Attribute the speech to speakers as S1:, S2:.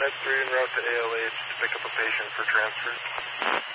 S1: Med 3 en route to ALH to pick up a patient for transfer.